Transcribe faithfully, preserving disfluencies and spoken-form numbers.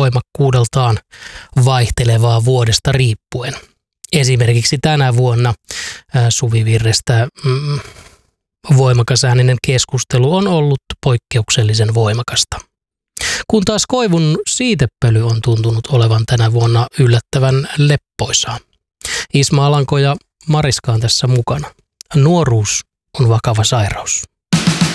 voimakkuudeltaan vaihtelevaa vuodesta riippuen. Esimerkiksi tänä vuonna Suvivirrestä mm, voimakas ääninen keskustelu on ollut poikkeuksellisen voimakasta. Kun taas koivun siitepöly on tuntunut olevan tänä vuonna yllättävän leppoisaa. Isma Alanko ja Mariska on tässä mukana. Nuoruus on vakava sairaus.